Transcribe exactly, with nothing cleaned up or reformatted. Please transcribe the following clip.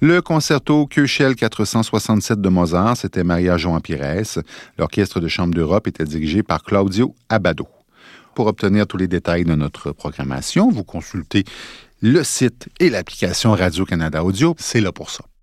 Le concerto Köchel quatre cent soixante-sept de Mozart, c'était Maria João Pires. L'Orchestre de chambre d'Europe était dirigé par Claudio Abbado. Pour obtenir tous les détails de notre programmation, vous consultez le site et l'application Radio-Canada Audio. C'est là pour ça.